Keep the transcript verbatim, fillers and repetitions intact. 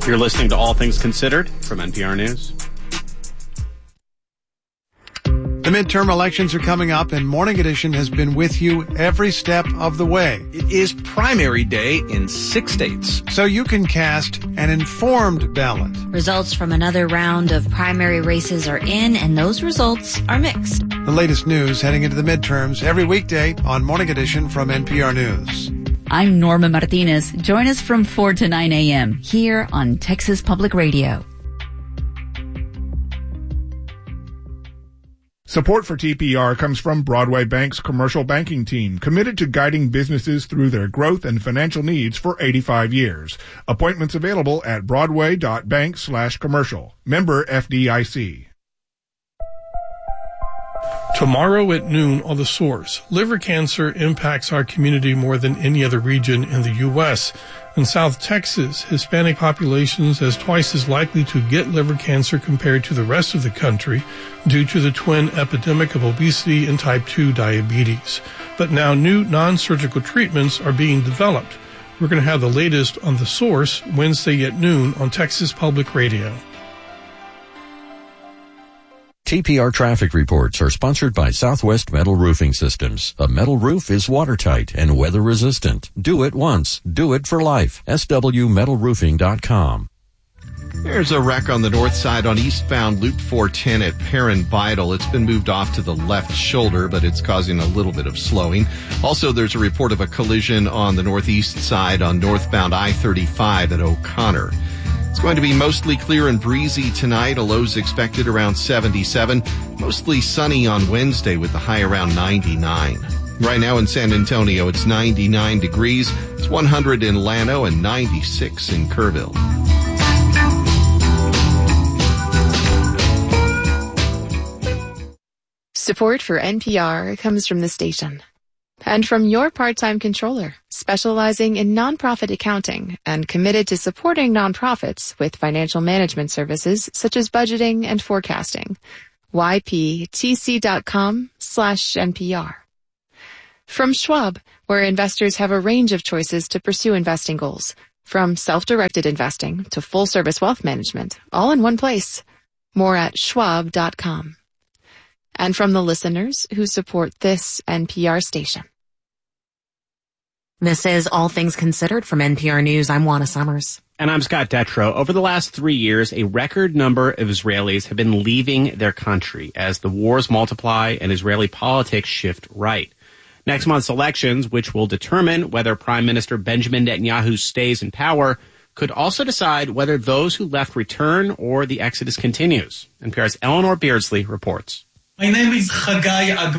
You're listening to All Things Considered from N P R News. The midterm elections are coming up, and Morning Edition has been with you every step of the way. It is primary day in six states. So you can cast an informed ballot. Results from another round of primary races are in, and those results are mixed. The latest news heading into the midterms every weekday on Morning Edition from N P R News. I'm Norma Martinez. Join us from four to nine a.m. here on Texas Public Radio. Support for T P R comes from Broadway Bank's commercial banking team, committed to guiding businesses through their growth and financial needs for eighty-five years. Appointments available at broadway.bank slash commercial. Member F D I C. Tomorrow at noon on The Source, liver cancer impacts our community more than any other region in the U S In South Texas, Hispanic populations is twice as likely to get liver cancer compared to the rest of the country due to the twin epidemic of obesity and type two diabetes. But now new non-surgical treatments are being developed. We're going to have the latest on The Source Wednesday at noon on Texas Public Radio. T P R traffic reports are sponsored by Southwest Metal Roofing Systems. A metal roof is watertight and weather resistant. Do it once. Do it for life. S W metal roofing dot com. There's a wreck on the north side on eastbound Loop four ten at Perrin Vital. It's been moved off to the left shoulder, but it's causing a little bit of slowing. Also, there's a report of a collision on the northeast side on northbound I thirty-five at O'Connor. It's going to be mostly clear and breezy tonight. A low's expected around seventy-seven. Mostly sunny on Wednesday with a high around ninety-nine. Right now in San Antonio, it's ninety-nine degrees. It's one hundred in Llano and ninety-six in Kerrville. Support for N P R comes from the station and from your part-time controller, specializing in nonprofit accounting and committed to supporting nonprofits with financial management services such as budgeting and forecasting. Y P T C dot com slash N P R. From Schwab, where investors have a range of choices to pursue investing goals, from self-directed investing to full-service wealth management, all in one place. More at schwab dot com. And from the listeners who support this N P R station. This is All Things Considered from N P R News. I'm Juana Summers. And I'm Scott Detrow. Over the last three years, a record number of Israelis have been leaving their country as the wars multiply and Israeli politics shift right. Next month's elections, which will determine whether Prime Minister Benjamin Netanyahu stays in power, could also decide whether those who left return or the exodus continues. N P R's Eleanor Beardsley reports. My name is Chagai Agbo.